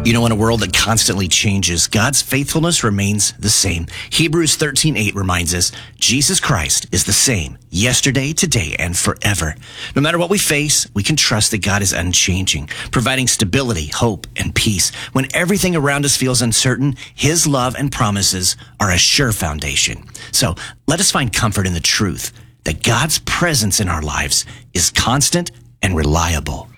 You know, in a world that constantly changes, God's faithfulness remains the same. Hebrews 13:8 reminds us, Jesus Christ is the same yesterday, today, and forever. No matter what we face, we can trust that God is unchanging, providing stability, hope, and peace. When everything around us feels uncertain, His love and promises are a sure foundation. So let us find comfort in the truth that God's presence in our lives is constant and reliable.